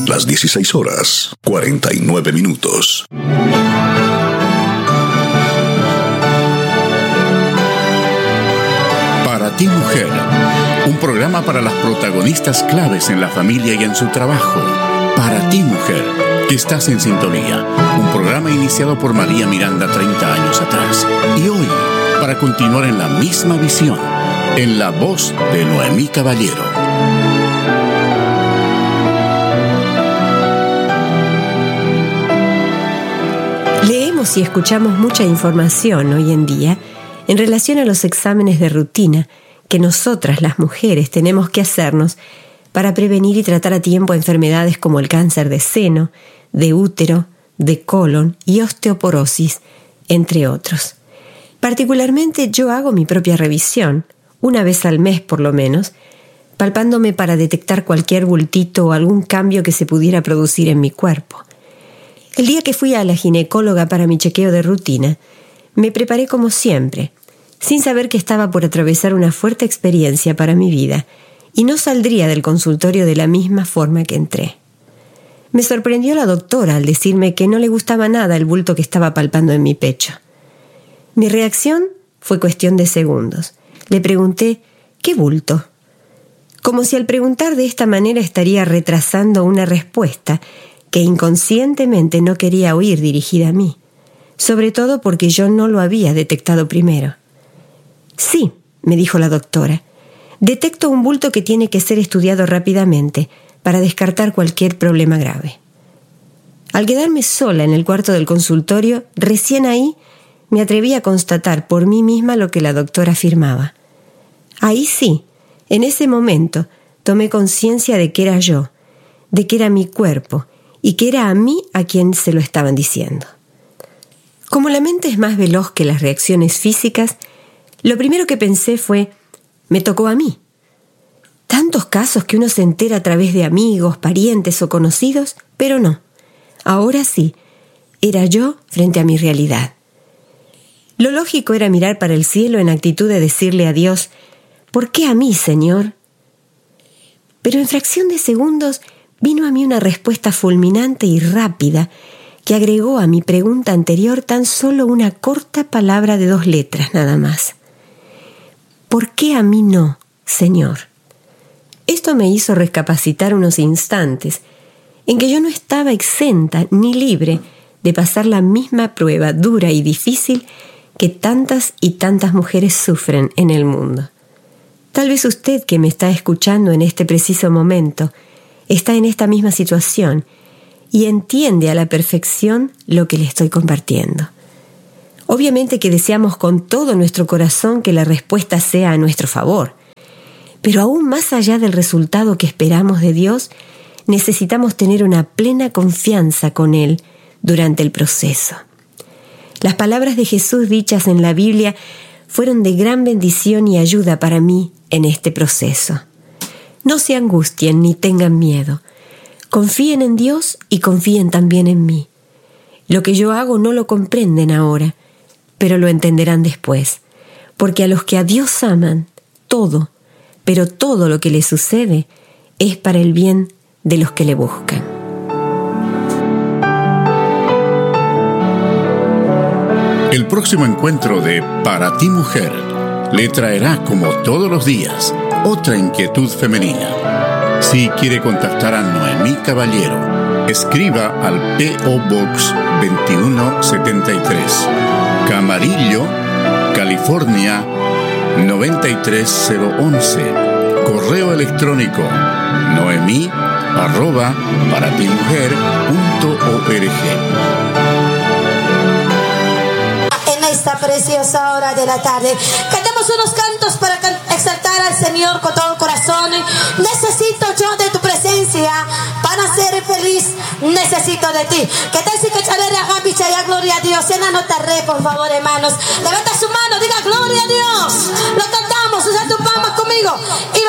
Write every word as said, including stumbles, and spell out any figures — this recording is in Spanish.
Las dieciséis horas, cuarenta y nueve minutos. Para ti, mujer, un programa para las protagonistas claves en la familia y en su trabajo. Para ti, mujer, que estás en sintonía. Un programa iniciado por María Miranda treinta años atrás. Y hoy, para continuar en la misma visión, en la voz de Noemí Caballero. Leemos y escuchamos mucha información hoy en día en relación a los exámenes de rutina que nosotras, las mujeres, tenemos que hacernos para prevenir y tratar a tiempo enfermedades como el cáncer de seno, de útero, de colon y osteoporosis, entre otros. Particularmente yo hago mi propia revisión, una vez al mes por lo menos, palpándome para detectar cualquier bultito o algún cambio que se pudiera producir en mi cuerpo. El día que fui a la ginecóloga para mi chequeo de rutina, me preparé como siempre, sin saber que estaba por atravesar una fuerte experiencia para mi vida y no saldría del consultorio de la misma forma que entré. Me sorprendió la doctora al decirme que no le gustaba nada el bulto que estaba palpando en mi pecho. Mi reacción fue cuestión de segundos. Le pregunté, ¿qué bulto? Como si al preguntar de esta manera estaría retrasando una respuesta que inconscientemente no quería oír dirigida a mí, sobre todo porque yo no lo había detectado primero. Sí, me dijo la doctora, detecto un bulto que tiene que ser estudiado rápidamente para descartar cualquier problema grave. Al quedarme sola en el cuarto del consultorio, recién ahí me atreví a constatar por mí misma lo que la doctora afirmaba. Ahí sí, en ese momento, tomé conciencia de que era yo, de que era mi cuerpo y que era a mí a quien se lo estaban diciendo. Como la mente es más veloz que las reacciones físicas, lo primero que pensé fue, me tocó a mí. Tantos casos que uno se entera a través de amigos, parientes o conocidos, pero no. Ahora sí, era yo frente a mi realidad. Lo lógico era mirar para el cielo en actitud de decirle a Dios, ¿por qué a mí, Señor? Pero en fracción de segundos vino a mí una respuesta fulminante y rápida que agregó a mi pregunta anterior tan solo una corta palabra de dos letras nada más. ¿Por qué a mí no, Señor? Esto me hizo recapacitar unos instantes en que yo no estaba exenta ni libre de pasar la misma prueba dura y difícil que tantas y tantas mujeres sufren en el mundo. Tal vez usted que me está escuchando en este preciso momento está en esta misma situación y entiende a la perfección lo que le estoy compartiendo. Obviamente que deseamos con todo nuestro corazón que la respuesta sea a nuestro favor, pero aún más allá del resultado que esperamos de Dios, necesitamos tener una plena confianza con Él durante el proceso. Las palabras de Jesús dichas en la Biblia fueron de gran bendición y ayuda para mí en este proceso. No se angustien ni tengan miedo. Confíen en Dios y confíen también en mí. Lo que yo hago no lo comprenden ahora, pero lo entenderán después, porque a los que a Dios aman, todo, pero todo lo que les sucede es para el bien de los que le buscan. El próximo encuentro de Para ti, mujer, le traerá, como todos los días, otra inquietud femenina. Si quiere contactar a Noemí Caballero, escriba al P O Box veintiuno setenta y tres, Camarillo, California noventa y tres cero once. Correo electrónico noemí arroba paratimujer punto org. En esta preciosa hora de la tarde, cantemos unos cantos para can- exaltar al Señor con todo el corazón. Necesito yo de tu presencia para ser feliz. Necesito de ti. Que te si que echarle a Gambicha y a gloria a Dios. En la nota re, por favor, hermanos. Levanta su mano, diga gloria a Dios. Lo cantamos, usa tu palma conmigo. Y